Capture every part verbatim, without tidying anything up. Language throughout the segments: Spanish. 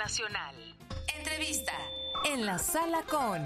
Nacional. Entrevista en la sala con...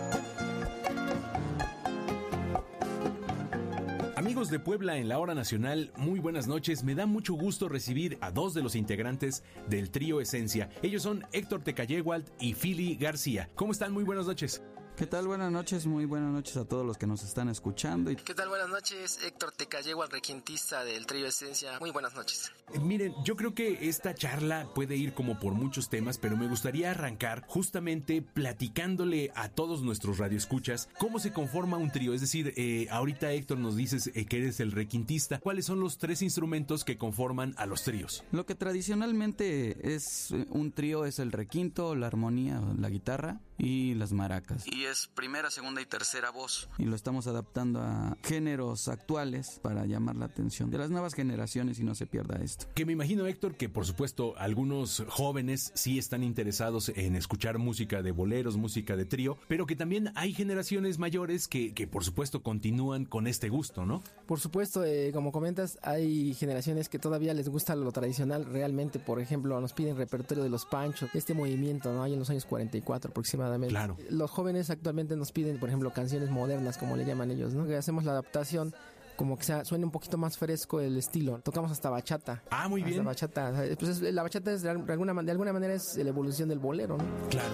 Amigos de Puebla en la Hora Nacional, muy buenas noches. Me da mucho gusto recibir a dos de los integrantes del trío Esencia. Ellos son Héctor Tecayéhuatl y Fili García. ¿Cómo están? Muy buenas noches. ¿Qué tal? Buenas noches, muy buenas noches a todos los que nos están escuchando. ¿Qué tal? Buenas noches, Héctor Tecayéhuatl, requintista del trío Esencia. Muy buenas noches. Eh, miren, yo creo que esta charla puede ir como por muchos temas, pero me gustaría arrancar justamente platicándole a todos nuestros radioescuchas cómo se conforma un trío. Es decir, eh, ahorita Héctor nos dices eh, que eres el requintista. ¿Cuáles son los tres instrumentos que conforman a los tríos? Lo que tradicionalmente es un trío es el requinto, la armonía, la guitarra y las maracas. Y es primera, segunda y tercera voz. Y lo estamos adaptando a géneros actuales para llamar la atención de las nuevas generaciones y no se pierda esto. Que me imagino, Héctor, que por supuesto algunos jóvenes sí están interesados en escuchar música de boleros, música de trío, pero que también hay generaciones mayores que, que por supuesto continúan con este gusto, ¿no? Por supuesto, eh, como comentas, hay generaciones que todavía les gusta lo tradicional realmente. Por ejemplo, nos piden repertorio de los Panchos, este movimiento, ¿no? Hay en los años cuarenta y cuatro aproximadamente. Claro. Los jóvenes actualmente nos piden, por ejemplo, canciones modernas, como le llaman ellos, ¿no? Que hacemos la adaptación como que sea, suene un poquito más fresco el estilo. Tocamos hasta bachata. Ah, muy bien. Hasta bachata. Pues es, la bachata es de alguna, de alguna manera es la evolución del bolero, ¿no? Claro.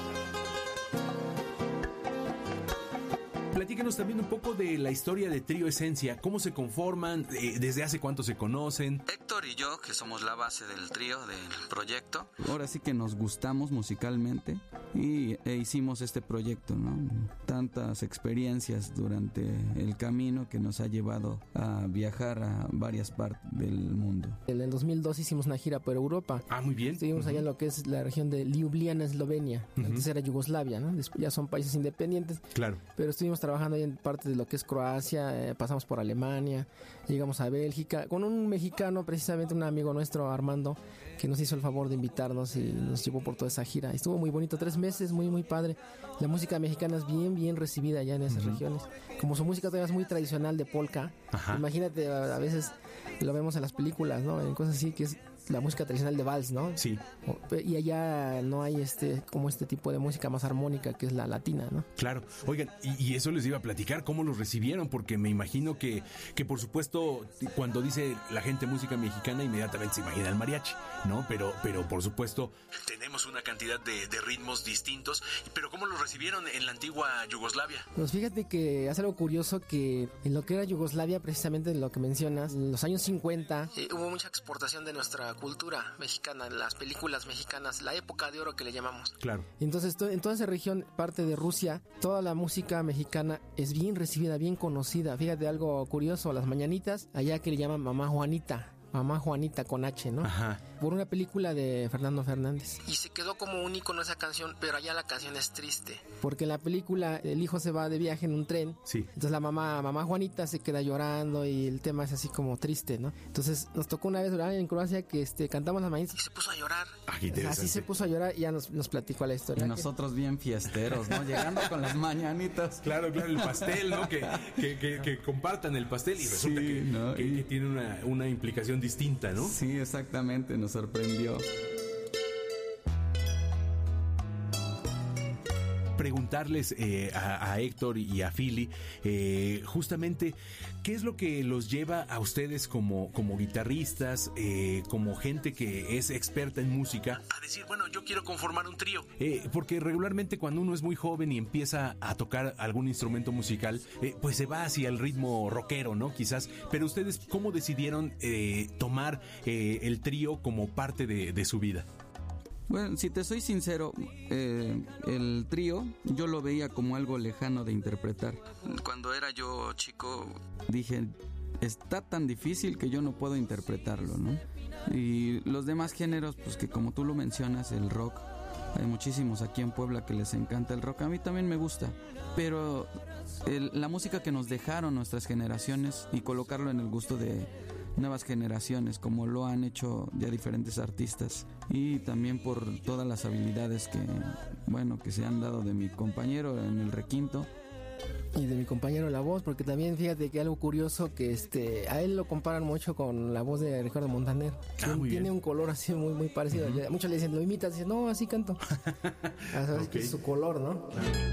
Platícanos también un poco de la historia de Trío Esencia, cómo se conforman, eh, desde hace cuánto se conocen. Héctor y yo, que somos la base del trío, del proyecto. Ahora sí que nos gustamos musicalmente y e hicimos este proyecto, ¿no? Tantas experiencias durante el camino que nos ha llevado a viajar a varias partes del mundo. En el dos mil dos hicimos una gira por Europa. Ah, muy bien. Estuvimos uh-huh. allá en lo que es la región de Ljubljana, Eslovenia. Uh-huh. Antes era Yugoslavia, ¿no? Después ya son países independientes. Claro. Pero estuvimos trabajando ahí en parte de lo que es Croacia, eh, pasamos por Alemania, llegamos a Bélgica, con un mexicano, precisamente un amigo nuestro, Armando, que nos hizo el favor de invitarnos y nos llevó por toda esa gira. Estuvo muy bonito, tres meses, muy muy padre. La música mexicana es bien bien recibida allá en esas uh-huh. regiones. Como su música todavía es muy tradicional de polka, ajá. Imagínate, a, a veces lo vemos en las películas, ¿no? En cosas así, que es la música tradicional de vals, ¿no? Sí. Y allá no hay este como este tipo de música más armónica que es la latina, ¿no? Claro. Oigan, y, y eso les iba a platicar, cómo los recibieron, porque me imagino que, que por supuesto, cuando dice la gente música mexicana, inmediatamente se imagina el mariachi, ¿no? Pero, pero por supuesto, tenemos una cantidad de, de ritmos distintos, pero ¿cómo los recibieron en la antigua Yugoslavia? Pues fíjate que hace algo curioso que en lo que era Yugoslavia, precisamente en lo que mencionas, en los años cincuenta, eh, hubo mucha exportación de nuestra cultura mexicana, las películas mexicanas, la época de oro que le llamamos. Claro. Entonces, to- en toda esa región, parte de Rusia, toda la música mexicana es bien recibida, bien conocida. Fíjate algo curioso, las mañanitas, allá que le llaman Mamá Juanita. Mamá Juanita con H, ¿no? Ajá. Por una película de Fernando Fernández. Y se quedó como un icono esa canción, pero allá la canción es triste. Porque en la película el hijo se va de viaje en un tren. Sí. Entonces la mamá, mamá Juanita se queda llorando y el tema es así como triste, ¿no? Entonces nos tocó una vez en Croacia que este cantamos las mañanitas y se puso a llorar. Ah, así se puso a llorar y ya nos, nos platicó la historia. Y nosotros bien fiesteros, ¿no? Llegando con las mañanitas. Claro, claro, el pastel, ¿no? Que, que, que, que compartan el pastel y resulta sí, que, ¿no? que, y... que tiene una, una implicación distinta, ¿no? Sí, exactamente, nos sorprendió. Preguntarles eh, a, a Héctor y a Fili eh, justamente qué es lo que los lleva a ustedes como, como guitarristas, eh, como gente que es experta en música, a decir, bueno, yo quiero conformar un trío, eh, porque regularmente cuando uno es muy joven y empieza a tocar algún instrumento musical, eh, pues se va hacia el ritmo rockero, ¿no? Quizás, pero ustedes, ¿cómo decidieron eh, tomar eh, el trío como parte de, de su vida? Bueno, si te soy sincero, eh, el trío yo lo veía como algo lejano de interpretar. Cuando era yo chico, dije, está tan difícil que yo no puedo interpretarlo, ¿no? Y los demás géneros, pues que como tú lo mencionas, el rock, hay muchísimos aquí en Puebla que les encanta el rock, a mí también me gusta, pero el, la música que nos dejaron nuestras generaciones y colocarlo en el gusto de nuevas generaciones, como lo han hecho ya diferentes artistas, y también por todas las habilidades que, bueno, que se han dado de mi compañero en el requinto, y de mi compañero la voz, porque también fíjate que algo curioso que este a él lo comparan mucho con la voz de Ricardo Montaner. Ah, muy Tiene bien. un color así muy muy parecido. Uh-huh. Muchos le dicen, lo imitas, dicen, no, así canto. O sea, okay. Es su color, ¿no? Claro.